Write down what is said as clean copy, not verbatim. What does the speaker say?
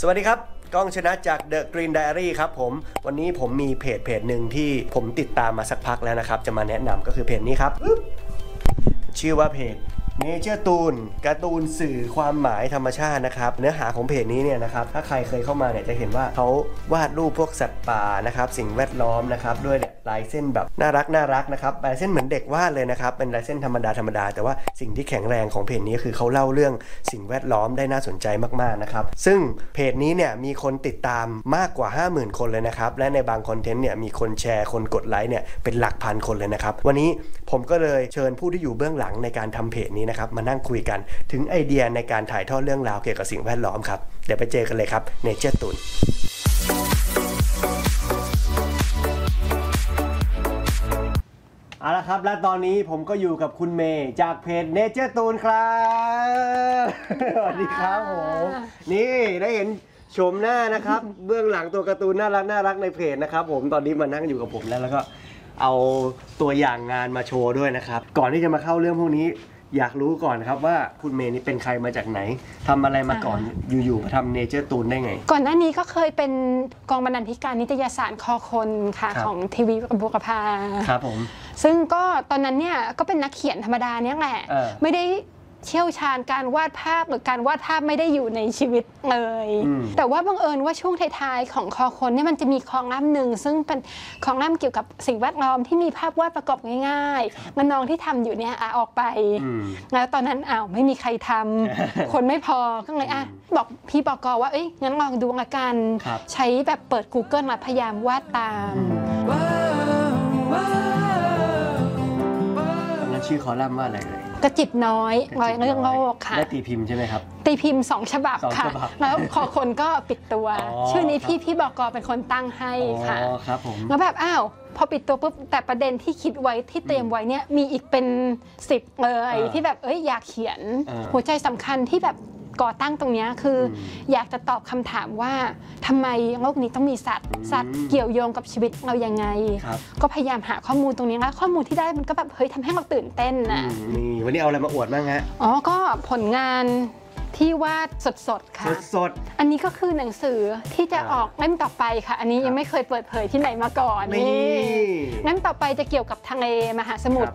สวัสดีครับก้องชนะจาก The Green Diary ครับผมวันนี้ผมมีเพจหนึ่งที่ผมติดตามมาสักพักแล้วนะครับจะมาแนะนำก็คือเพจนี้ครับชื่อว่าเพจNature Toon การ์ตูนสื่อความหมายธรรมชาตินะครับเนื้อหาของเพจนี้เนี่ยนะครับถ้าใครเคยเข้ามาเนี่ยจะเห็นว่าเขาวาดรูปพวกสัตว์ป่านะครับสิ่งแวดล้อมนะครับด้วยลายเส้นแบบน่ารักนะครับลายเส้นเหมือนเด็กวาดเลยนะครับเป็นลายเส้นธรรมดาแต่ว่าสิ่งที่แข็งแรงของเพจนี้คือเขาเล่าเรื่องสิ่งแวดล้อมได้น่าสนใจมากๆนะครับซึ่งเพจนี้เนี่ยมีคนติดตามมากกว่า 50,000 คนเลยนะครับและในบางคอนเทนต์เนี่ยมีคนแชร์คนกดไลค์เนี่ยเป็นหลักพันคนเลยนะครับวันนี้ผมก็เลยเชิญผู้ที่อยู่เบื้องหลังในการทำเพจนี้นะครับมานั่งคุยกันถึงไอเดียในการถ่ายทอดเรื่องราวเกี่ยวกับสิ่งแวดล้อมครับเดี๋ยวไปเจอกันเลยครับ Nature Toonเอาละครับและตอนนี้ผมก็อยู่กับคุณเมย์จากเพจ Nature Toon ครับสวัสดีครับผมนี่ได้เห็นชมหน้านะครับเบื้องหลังตัวการ์ตูนน่ารักในเพจนะครับผมตอนนี้มานั่งอยู่กับผมแล้วก็เอาตัวอย่างงานมาโชว์ด้วยนะครับก่อนที่จะมาเข้าเรื่องพวกนี้อยากรู้ก่อนครับว่าคุณเมย์นี่เป็นใครมาจากไหนทำอะไรมาก่อนอยู่ๆมาทำ Nature Toon ได้ไงก่อนหน้านี้ก็เคยเป็นกองบรรณาธิการนิตยสารคอคนค่ะของทีวีบุรพาครับผมซึ่งก็ตอนนั้นเนี่ยก็เป็นนักเขียนธรรมดาเนี่ยแหละไม่ได้เชี่ยวชาญการวาดภาพหรือการวาดภาพไม่ได้อยู่ในชีวิตเลยแต่ว่าบังเอิญว่าช่วงท้ายๆของคอคนเนี่ยมันจะมีคอลัมน์หนึ่งซึ่งเป็นคอลัมน์เกี่ยวกับสิ่งแวดล้อมที่มีภาพวาดประกอบง่ายๆน้องที่ทำอยู่เนี่ยออกไปแล้วตอนนั้นไม่มีใครทำคนไม่พอก็เลยบอกพี่บก.ว่างั้นลองดูละกันใช้แบบเปิด Google มาพยายามวาดตามชื่อคอลัมน์ว่าอะไรเลยกระจิบน้อยร้อยเรื่องโลกค่ะได้ตีพิมพ์ใช่ไหมครับตีพิมพ์2 ฉบับค่ะแล้วขอคนก็ปิดตัวชื่อนี้พี่บก.เป็นคนตั้งให้ค่ะครับผมแล้วแบบพอปิดตัวปุ๊บแต่ประเด็นที่คิดไว้ที่เตรียมไว้เนี่ยมีอีกเป็น10เลยที่แบบอยากเขียนหัวใจสำคัญที่แบบก่อตั้งตรงนี้คืออยากจะตอบคำถามว่าทำไมโลกนี้ต้องมีสัตว์เกี่ยวโยงกับชีวิตเรายังไงก็พยายามหาข้อมูลตรงนี้แล้วข้อมูลที่ได้มันก็แบบทำให้เราตื่นเต้นนะนี่วันนี้เอาอะไรมาอวดบ้างฮะก็ผลงานที่วาดสดๆค่ะสดอันนี้ก็คือหนังสือที่จะออกเล่มต่อไปค่ะอันนี้ยังไม่เคยเปิดเผยที่ไหนมาก่อนนี่เล่มต่อไปจะเกี่ยวกับทะเลมหาสมุทร